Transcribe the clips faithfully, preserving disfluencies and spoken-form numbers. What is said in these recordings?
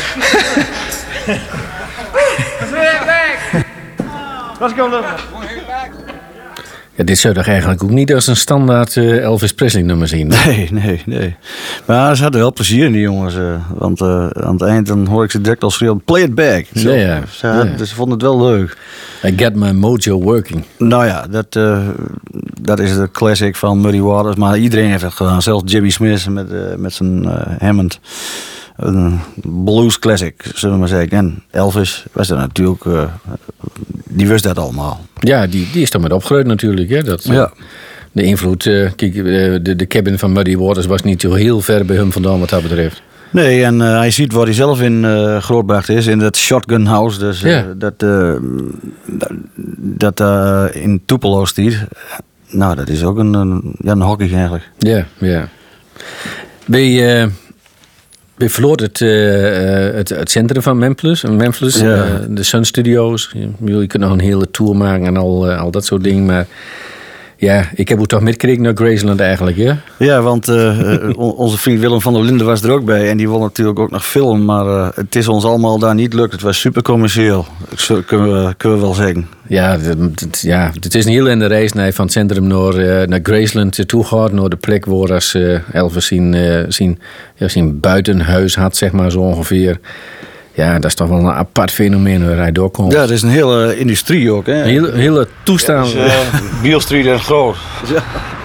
Let's go, look. Ja, dit zou toch eigenlijk ook niet als een standaard uh, Elvis Presley nummer zien? Nee, nee, nee. Maar ze hadden wel plezier in die jongens. Uh, want uh, aan het eind dan hoor ik ze direct al schreeuwen, play it back. Zo. Ja, ja. Ze, had, ja. Dus ze vonden het wel leuk. I get my mojo working. Nou ja, dat, uh, dat is de classic van Muddy Waters. Maar iedereen heeft het gedaan. Zelfs Jimmy Smith met, uh, met zijn uh, Hammond. Een blues classic, zullen we maar zeggen. En Elvis was er natuurlijk... Uh, die wist dat allemaal. Ja, die, die is toch met opgegroeid natuurlijk. Hè? Dat, ja. De invloed... Uh, kijk, uh, de, de cabin van Muddy Waters was niet zo heel ver bij hem vandaan wat dat betreft. Nee, en uh, hij ziet waar hij zelf in uh, grootbracht is. In dat shotgun house. Dus uh, ja. dat, uh, dat uh, in Tupelo stiet. Nou, dat is ook een, een, ja, een hockey eigenlijk. Ja, ja. Bij... Uh, We verloor het, uh, het, het centrum van Memphis, Memphis ja. uh, de Sun Studios. Je, je kunt nog een hele tour maken en al, uh, al dat soort dingen. Maar ja, ik heb ook toch metgekregen naar Graceland eigenlijk, ja? Ja, want uh, onze vriend Willem van der Linden was er ook bij. En die wil natuurlijk ook nog filmen. Maar uh, het is ons allemaal daar niet lukt. Het was super commercieel, kunnen we, kunnen we wel zeggen. Ja, het, ja, het is een heel in de reis naar, van het centrum naar, uh, naar Graceland toe gaat. Naar de plek waar als, uh, Elvis zijn, uh, zijn, ja, zijn buitenhuis had, zeg maar zo ongeveer. Ja, dat is toch wel een apart fenomeen waar hij doorkomt. Ja, het is een hele industrie ook. Hè? Een hele, hele toestand. Ja, dus, uh, Beale Street en groot. Ja.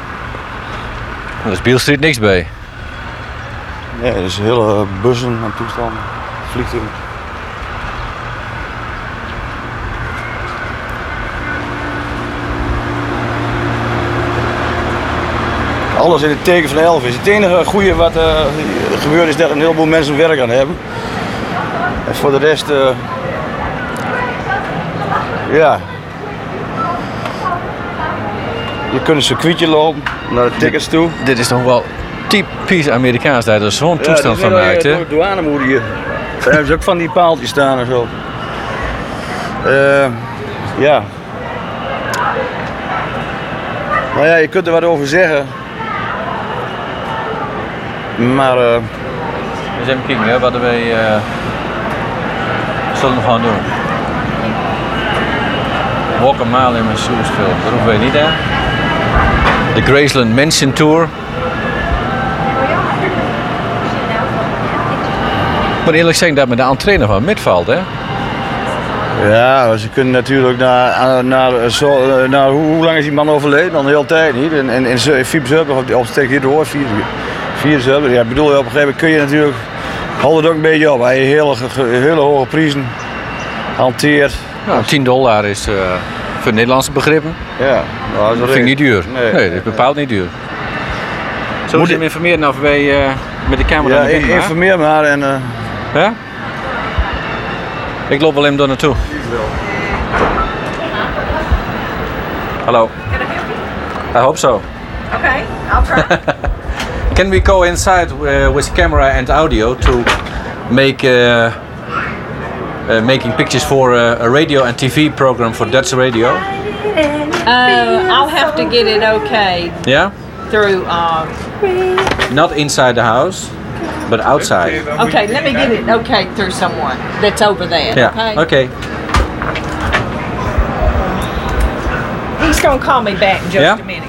Er is Beale Street niks bij. Ja, er is hele bussen en toestanden. Vliegtuigen. Alles in het teken van Elvis. Het enige goede wat uh, gebeurt is dat er een heleboel mensen werk aan hebben. En voor de rest, uh, ja. Je kunt een circuitje lopen naar de tickets toe. Dit, dit is toch wel typisch Amerikaans dat er zo'n toestand ja, van maakt, hè? Ja, de douane moet hier. Daar hebben ze ook van die paaltjes staan en zo. Uh, ja. Nou ja, je kunt er wat over zeggen. Maar... Uh, eens even kijken hè, wat wij uh, zullen gaan doen. Walk a mile in mijn shoes film. Dat hoeven wij niet aan. De Graceland Mansion Tour. Ik moet eerlijk zeggen dat me de entree nog wel mitvalt, hè? Ja, ze kunnen natuurlijk naar, naar, zo, naar hoe, hoe lang is die man overleden? Dan de hele tijd niet. En in, in, in Fiepzeuber, of, of steek hier door, vier, vier zeuber. Ja, bedoel, op een gegeven moment kun je natuurlijk, houdt het ook een beetje op. Hij hele, hele hoge prijzen hanteert. Nou, tien dollar is uh, voor Nederlandse begrippen. Ja, nou, dat vind ik niet duur. Nee, nee, dat is bepaald niet duur. Zullen we hem informeren of wij uh, met de camera ja, naar binnen gaan? informeer maar en... Uh... Ja? Ik loop wel even door naartoe. Hallo. I hope so. Okay, I'll try. Can we go inside uh, with camera and audio to make uh, uh, making pictures for uh, a radio and T V program for Dutch radio? Uh, I'll have to get it okay Yeah? through. Um, Not inside the house, but outside. okay, let me get it okay through someone that's over there. Yeah. Okay. Okay. He's gonna call me back in just Yeah? a minute.